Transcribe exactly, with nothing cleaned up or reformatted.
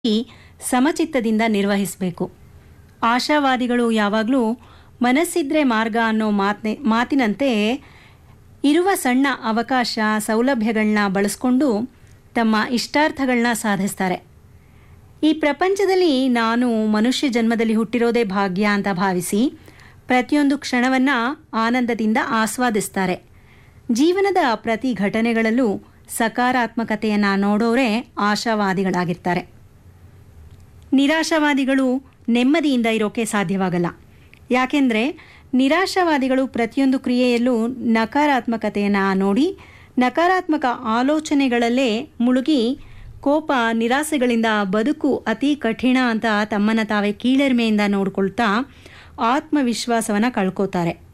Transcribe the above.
ಸಮಚಿತ್ತದಿಂದ ನಿರ್ವಹಿಸಬೇಕು. ಆಶಾವಾದಿಗಳು ಯಾವಾಗಲೂ ಮನಸ್ಸಿದ್ರೆ ಮಾರ್ಗ ಅನ್ನೋ ಮಾತನೆ ಮಾತಿನಂತೆ ಇರುವ ಸಣ್ಣ ಅವಕಾಶ ಸೌಲಭ್ಯಗಳನ್ನ ಬಳಸ್ಕೊಂಡು ತಮ್ಮ ಇಷ್ಟಾರ್ಥಗಳನ್ನ ಸಾಧಿಸ್ತಾರೆ. ಈ ಪ್ರಪಂಚದಲ್ಲಿ ನಾನು ಮನುಷ್ಯ ಜನ್ಮದಲ್ಲಿ ಹುಟ್ಟಿರೋದೇ ಭಾಗ್ಯ ಅಂತ ಭಾವಿಸಿ ಪ್ರತಿಯೊಂದು ಕ್ಷಣವನ್ನು ಆನಂದದಿಂದ ಆಸ್ವಾದಿಸ್ತಾರೆ. ಜೀವನದ ಪ್ರತಿ ಘಟನೆಗಳಲ್ಲೂ ಸಕಾರಾತ್ಮಕತೆಯನ್ನು ನೋಡೋರೇ ಆಶಾವಾದಿಗಳಾಗಿರ್ತಾರೆ. ನಿರಾಶಾವಾದಿಗಳು ನೆಮ್ಮದಿಯಿಂದ ಇರೋಕೆ ಸಾಧ್ಯವಾಗಲ್ಲ. ಯಾಕೆಂದರೆ ನಿರಾಶಾವಾದಿಗಳು ಪ್ರತಿಯೊಂದು ಕ್ರಿಯೆಯಲ್ಲೂ ನಕಾರಾತ್ಮಕತೆಯನ್ನು ನೋಡಿ ನಕಾರಾತ್ಮಕ ಆಲೋಚನೆಗಳಲ್ಲೇ ಮುಳುಗಿ ಕೋಪ ನಿರಾಸೆಗಳಿಂದ ಬದುಕು ಅತಿ ಕಠಿಣ ಅಂತ ತಮ್ಮನ್ನು ತಾವೇ ಕೀಳರಿಮೆಯಿಂದ ನೋಡ್ಕೊಳ್ತಾ ಆತ್ಮವಿಶ್ವಾಸವನ್ನು ಕಳ್ಕೋತಾರೆ.